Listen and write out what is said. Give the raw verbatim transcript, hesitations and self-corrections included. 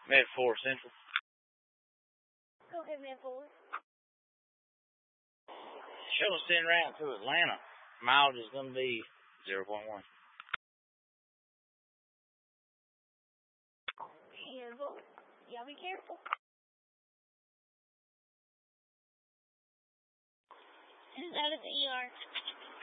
Med four Central. Go ahead, Med four. Shuttle send route to Atlanta. Mileage is going to be zero point one. Careful. Y'all be careful. This is out of the E R.